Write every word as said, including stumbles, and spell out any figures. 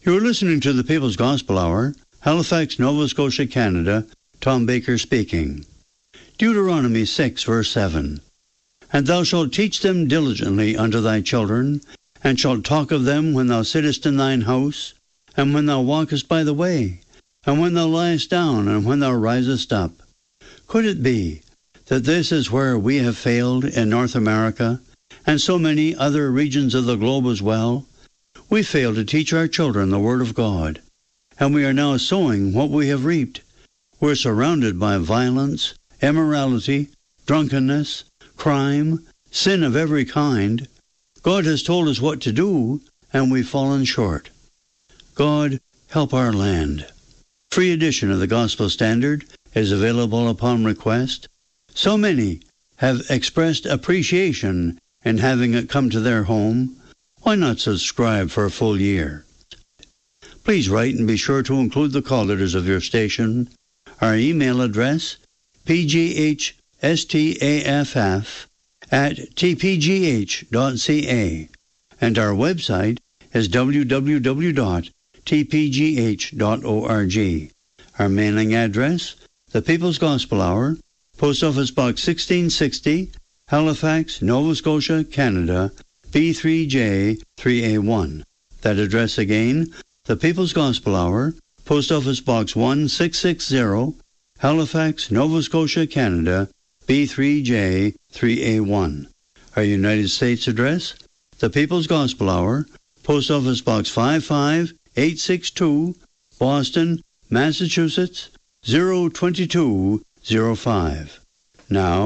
You're listening to the People's Gospel Hour, Halifax, Nova Scotia, Canada. Tom Baker speaking. Deuteronomy six, verse seven. And thou shalt teach them diligently unto thy children, and shalt talk of them when thou sittest in thine house, and when thou walkest by the way, and when thou liest down, and when thou risest up. Could it be that this is where we have failed in North America, and so many other regions of the globe as well? We fail to teach our children the Word of God, and we are now sowing what we have reaped. We're surrounded by violence, immorality, drunkenness, crime, sin of every kind. God has told us what to do, and we've fallen short. God, help our land. Free edition of the Gospel Standard is available upon request. So many have expressed appreciation in having it come to their home. Why not subscribe for a full year? Please write and be sure to include the call letters of your station. Our email address, p g h staff at t p g h dot c a, and our website is w w w dot t p g h dot org. Our mailing address, the People's Gospel Hour, Post Office Box sixteen sixty, Halifax, Nova Scotia, Canada, B three J three A one. That address again, the People's Gospel Hour, Post Office Box one six six zero, Halifax, Nova Scotia, Canada, B three J three A one. Our United States address, the People's Gospel Hour, Post Office Box five five eight six two, Boston, Massachusetts, zero two two zero five. Now,